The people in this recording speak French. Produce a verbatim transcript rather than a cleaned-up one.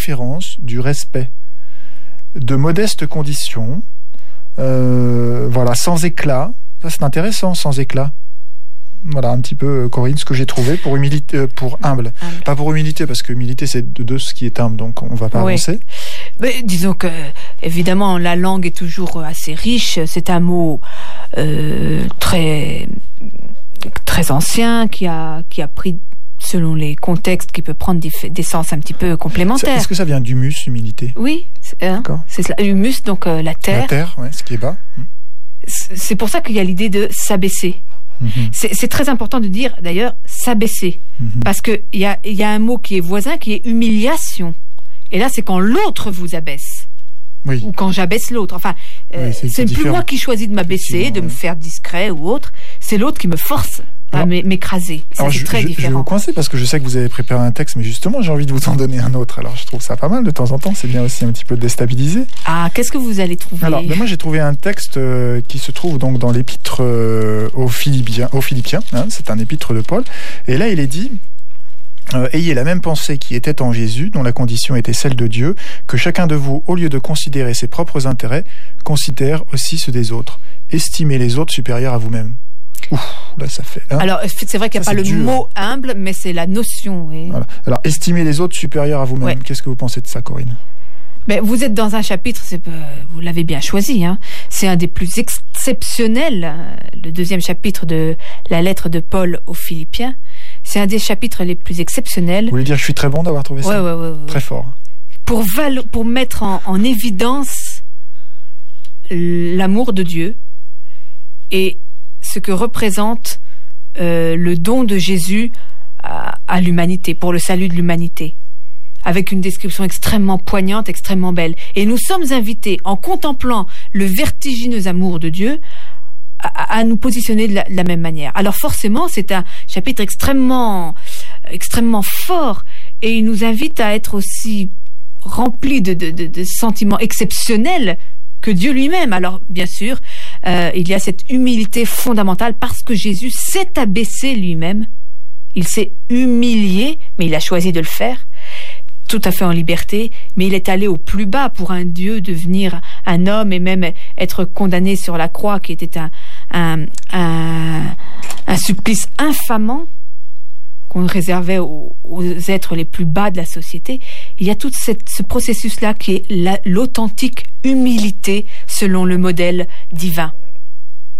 l'indifférence, du respect, de modestes conditions, euh, voilà, sans éclat. Ça, c'est intéressant, sans éclat. Voilà, un petit peu, Corinne, ce que j'ai trouvé pour humilité, pour humble. humble. Pas pour humilité, parce que humilité, c'est de, de ce qui est humble, donc on va pas oui. avancer. Mais disons que, évidemment, la langue est toujours assez riche. C'est un mot euh, très, très ancien qui a, qui a pris, selon les contextes, qui peut prendre des, des sens un petit peu complémentaires. Est-ce que ça vient d'humus, humilité? Oui, c'est, hein, c'est cela. Humus, donc euh, la terre. La terre, ouais, ce qui est bas. C'est pour ça qu'il y a l'idée de s'abaisser. Mmh. C'est, c'est très important de dire, d'ailleurs, s'abaisser. Mmh. Parce qu'il y a, y a un mot qui est voisin, qui est humiliation. Et là, c'est quand l'autre vous abaisse. Oui. Ou quand j'abaisse l'autre. Enfin, euh, oui, c'est, c'est plus moi qui choisis de m'abaisser, de ouais. me faire discret ou autre. C'est l'autre qui me force à alors, m'écraser. Ça, alors c'est je, très je, différent. Je vais vous coincer parce que je sais que vous avez préparé un texte, mais justement, j'ai envie de vous en donner un autre. Alors, je trouve ça pas mal de temps en temps. C'est bien aussi un petit peu déstabilisé. Ah, qu'est-ce que vous allez trouver? Alors, ben moi, j'ai trouvé un texte euh, qui se trouve donc dans l'épître euh, aux Philippiens. Aux Philippiens hein, c'est un épître de Paul. Et là, il est dit... Euh, ayez la même pensée qui était en Jésus, dont la condition était celle de Dieu, que chacun de vous, au lieu de considérer ses propres intérêts, considère aussi ceux des autres. Estimez les autres supérieurs à vous-même. Ouh, là ça fait... Hein Alors, c'est vrai qu'il n'y a ça, pas le dur. Mot humble, mais c'est la notion. Et... Voilà. Alors, estimez les autres supérieurs à vous-même. Ouais. Qu'est-ce que vous pensez de ça, Corinne? Mais vous êtes dans un chapitre, c'est, vous l'avez bien choisi, hein. C'est un des plus exceptionnels, le deuxième chapitre de la lettre de Paul aux Philippiens. C'est un des chapitres les plus exceptionnels. Vous voulez dire que je suis très bon d'avoir trouvé ça? Ouais, ouais, ouais, ouais. Très fort. Pour, valo- pour mettre en, en évidence l'amour de Dieu et ce que représente euh, le don de Jésus à, à l'humanité, pour le salut de l'humanité. Avec une description extrêmement poignante, extrêmement belle. Et nous sommes invités, en contemplant le vertigineux amour de Dieu, à, à nous positionner de la, de la même manière. Alors forcément, c'est un chapitre extrêmement, extrêmement fort, et il nous invite à être aussi remplis de, de, de, de sentiments exceptionnels que Dieu lui-même. Alors bien sûr, euh, il y a cette humilité fondamentale, parce que Jésus s'est abaissé lui-même. Il s'est humilié, mais il a choisi de le faire. Tout à fait en liberté, mais il est allé au plus bas pour un Dieu devenir un homme et même être condamné sur la croix, qui était un, un, un, un supplice infamant qu'on réservait aux, aux êtres les plus bas de la société. Il y a tout cette, ce processus-là qui est la, l'authentique humilité selon le modèle divin.